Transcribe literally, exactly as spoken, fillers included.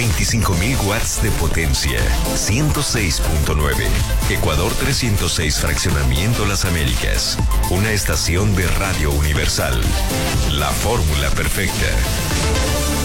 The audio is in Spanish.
veinticinco mil watts de potencia. ciento seis punto nueve. Ecuador trescientos seis Fraccionamiento Las Américas. Una estación de Radio Universal. La fórmula perfecta.